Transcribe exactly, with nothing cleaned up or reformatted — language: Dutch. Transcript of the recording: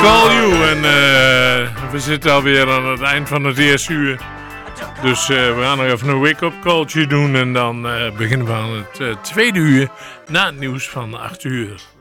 Call You. En uh, we zitten alweer aan het eind van het eerste uur. Dus uh, we gaan nog even een wake-up calltje doen. En dan uh, beginnen we aan het uh, tweede uur na het nieuws van acht uur.